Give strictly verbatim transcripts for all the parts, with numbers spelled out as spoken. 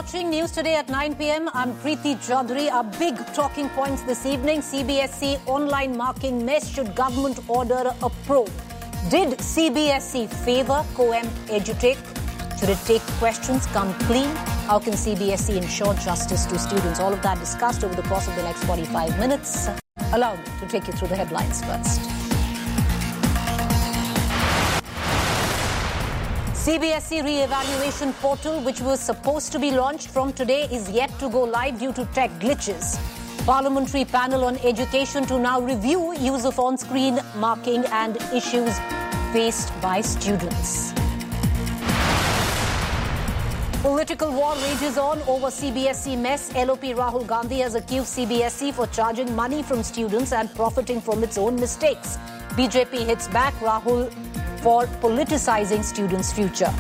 watching News Today at nine p m I'm Preeti Chaudhary. Our big talking points this evening: C B S E online marking mess. Should government order a probe? Did C B S E favour Co-Ed Edutech? Should it take questions, come clean? How can C B S E ensure justice to students? All of that discussed over the course of the next forty-five minutes. Allow me to take you through the headlines first. C B S E re-evaluation portal, which was supposed to be launched from today, is yet to go live due to tech glitches. Parliamentary panel on education to now review use of on-screen marking and issues faced by students. Political war rages on over C B S E mess. L O P Rahul Gandhi has accused C B S E for charging money from students and profiting from its own mistakes. B J P hits back Rahul for politicizing students' future.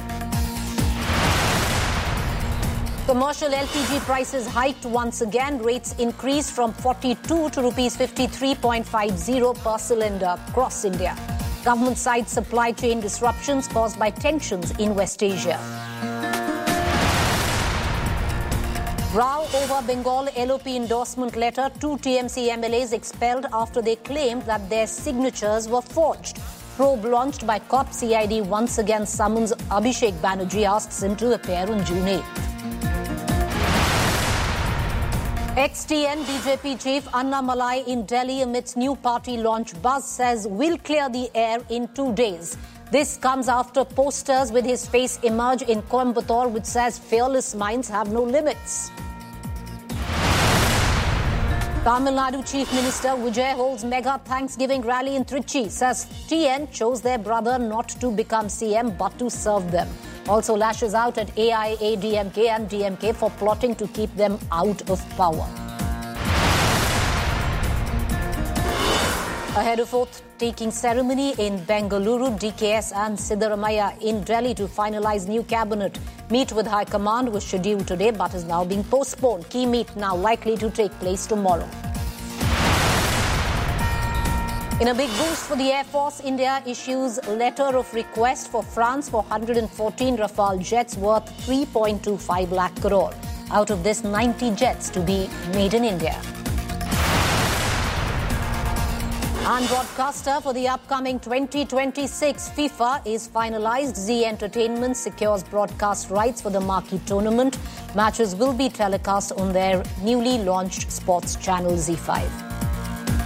Commercial L P G prices hiked once again. Rates increased from forty-two to rupees fifty-three point five zero per cylinder across India. Government cites supply chain disruptions caused by tensions in West Asia. Row over Bengal L O P endorsement letter. Two T M C M L As expelled after they claimed that their signatures were forged. Probe launched by C O P C I D once again summons Abhishek Banerjee, asks him to appear on June eighth. Ex-T N B J P chief Annamalai in Delhi amidst new party launch buzz says will clear the air in two days. This comes after posters with his face emerge in Coimbatore which says fearless minds have no limits. Tamil Nadu Chief Minister Vijay holds mega Thanksgiving rally in Trichy. Says T N chose their brother not to become C M but to serve them. Also lashes out at A I A D M K and D M K for plotting to keep them out of power. Ahead of oath-taking ceremony in Bengaluru, D K S and Siddaramaiah in Delhi to finalize new cabinet. Meet with High Command was scheduled today but is now being postponed. Key meet now likely to take place tomorrow. In a big boost for the Air Force, India issues letter of request for France for one hundred fourteen Rafale jets worth three point two five lakh crore. Out of this, ninety jets to be made in India. And broadcaster for the upcoming twenty twenty-six FIFA is finalized. Zee Entertainment secures broadcast rights for the marquee tournament. Matches will be telecast on their newly launched sports channel Zee five.